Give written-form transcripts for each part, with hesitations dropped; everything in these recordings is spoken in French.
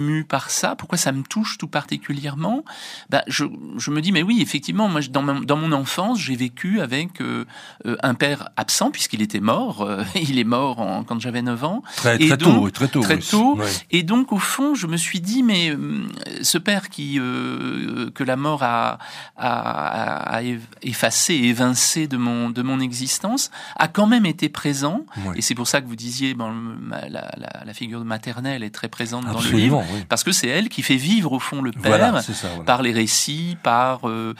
ému par ça, pourquoi ça me touche tout particulièrement. Je me dis, mais oui, effectivement, moi, dans mon enfance, j'ai vécu avec un père absent, puisqu'il était mort. Il est mort quand j'avais 9 ans. Très tôt. Oui. Et donc, au fond, je me suis dit, mais ce père que la mort a effacé et évincé de mon existence, a quand même été présent. Oui. Et c'est pour ça que vous disiez, la figure maternelle est très présente dans le livre. Oui. Parce que c'est elle qui fait vivre au fond le père, par les récits, par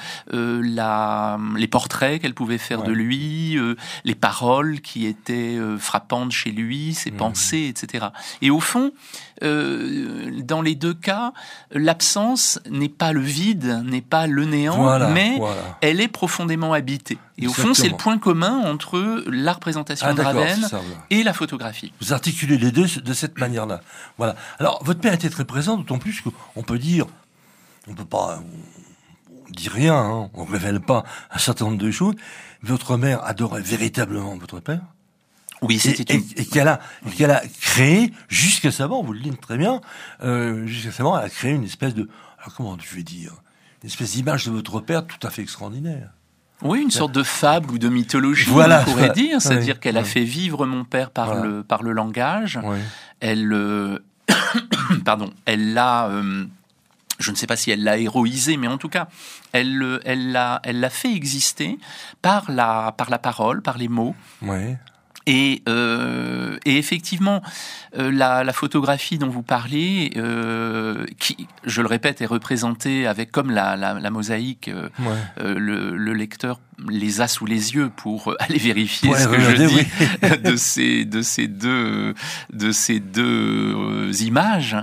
les portraits qu'elle pouvait faire de lui, les paroles qui étaient frappantes chez lui, ses pensées, etc. Et au fond, dans les deux cas, l'absence n'est pas le vide, n'est pas le néant, mais elle est profondément habitée. Et au fond, c'est le point commun entre la représentation de Ravenne et la photographie. Vous articulez les deux de cette manière-là. Voilà. Alors, votre père était très présent, d'autant plus qu'on peut dire, on dit rien, hein, on révèle pas un certain nombre de choses. Votre mère adorait véritablement votre père. Oui, c'était et qu'elle a créé jusqu'à sa mort, vous le dites très bien, jusqu'à sa mort, elle a créé une espèce de, alors comment je vais dire, une espèce d'image de votre père tout à fait extraordinaire. Oui, une sorte de fable ou de mythologie, on pourrait dire. C'est-à-dire qu'elle a fait vivre mon père par le langage. Oui. Elle l'a, je ne sais pas si elle l'a héroïsé, mais en tout cas, elle l'a fait exister par la parole, par les mots. Oui. Et effectivement, la photographie dont vous parlez, qui, je le répète, est représentée avec, comme la mosaïque, le lecteur les a sous les yeux pour aller vérifier ce que je dis de ces deux images.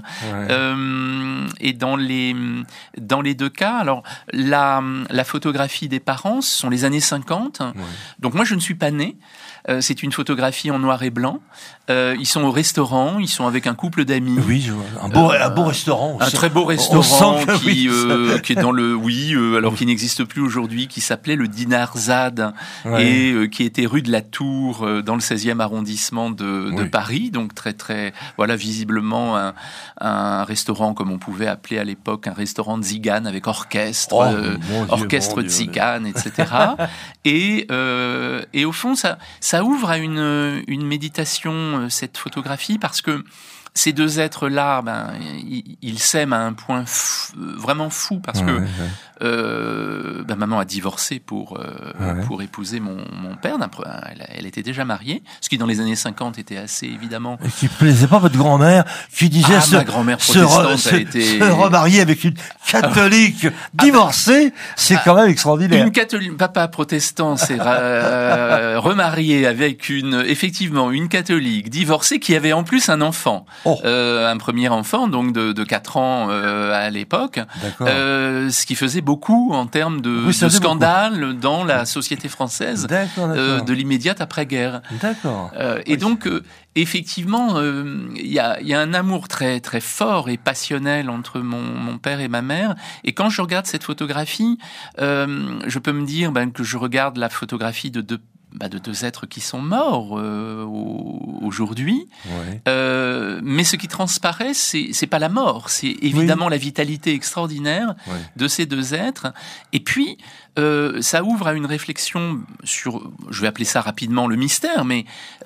Et dans les deux cas, alors la photographie des parents, ce sont les années 50. Donc moi, je ne suis pas né. C'est une photographie en noir et blanc. Ils sont au restaurant, ils sont avec un couple d'amis. Oui, je vois. Un beau restaurant. Un très beau restaurant qui est dans le alors qui n'existe plus aujourd'hui, qui s'appelait le Dinarzade et qui était rue de la Tour dans le 16e arrondissement de Paris. Donc très très visiblement un restaurant comme on pouvait appeler à l'époque un restaurant de tzigane avec orchestre, orchestre de tzigane, etc. Et au fond ça ouvre à une méditation, cette photographie, parce que ces deux êtres-là, ils s'aiment à un point vraiment fou, parce que maman a divorcé pour épouser mon père. Elle était déjà mariée, ce qui dans les années 50 était assez évidemment... Et qui plaisait pas votre grand-mère, qui disait ma grand-mère protestante a été... Se remarier avec une catholique divorcée, c'est quand même extraordinaire. Une catholique, papa protestant s'est remarié avec effectivement une catholique divorcée qui avait en plus un enfant. Un premier enfant, donc de 4 ans à l'époque, ce qui faisait beaucoup en termes de scandale dans la société française de l'immédiate après-guerre. Et donc, effectivement, il y a un amour très très fort et passionnel entre mon père et ma mère. Et quand je regarde cette photographie, je peux me dire que je regarde la photographie de deux êtres qui sont morts aujourd'hui. Mais ce qui transparaît, c'est pas la mort, c'est évidemment la vitalité extraordinaire de ces deux êtres. Et puis, ça ouvre à une réflexion sur, je vais appeler ça rapidement le mystère, mais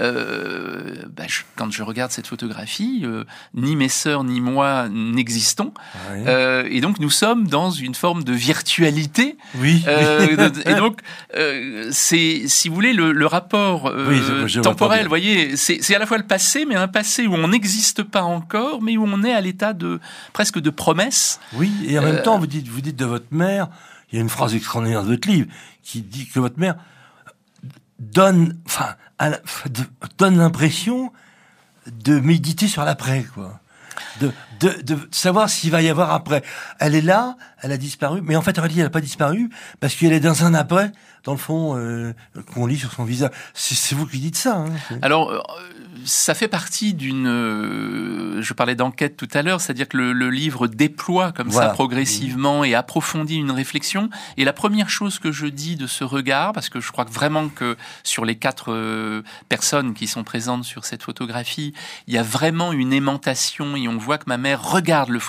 quand je regarde cette photographie, ni mes sœurs ni moi n'existons. Et donc, nous sommes dans une forme de virtualité. Et donc, c'est, si vous voulez, le rapport temporel, vous voyez, c'est à la fois le passé, mais un passé où on n'existe pas encore, mais où on est à l'état presque de promesse. Oui, et en même temps, vous dites de votre mère, il y a une phrase extraordinaire de votre livre qui dit que votre mère donne l'impression de méditer sur l'après, quoi. De savoir s'il va y avoir après. Elle est là, elle a disparu, mais en fait, elle n'a pas disparu parce qu'elle est dans un après, dans le fond, qu'on lit sur son visage. C'est vous qui dites ça. Hein. Alors, ça fait partie je parlais d'enquête tout à l'heure, c'est-à-dire que le livre déploie comme ça progressivement et approfondit une réflexion. Et la première chose que je dis de ce regard, parce que je crois vraiment que sur les 4 personnes qui sont présentes sur cette photographie, il y a vraiment une aimantation et on voit que ma mère regarde